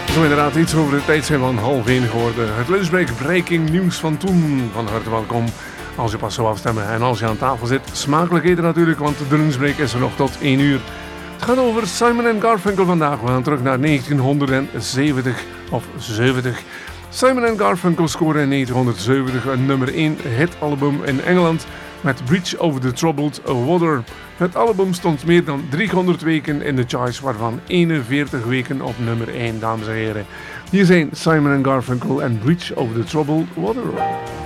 Zo inderdaad, iets over de tijd zijn van 12:30 geworden. Het lunchbreak breaking nieuws van toen. Van harte welkom als je pas zou afstemmen. En als je aan tafel zit, smakelijk eten natuurlijk, want de lunchbreak is er nog tot 1 uur. Het gaat over Simon & Garfunkel vandaag. We gaan terug naar 1970 of 70. Simon & Garfunkel scoorde in 1970 een nummer 1 hitalbum in Engeland met Bridge Over the Troubled Water. Het album stond meer dan 300 weken in de charts, waarvan 41 weken op nummer 1, dames en heren. Hier zijn Simon & Garfunkel en Bridge Over the Troubled Water.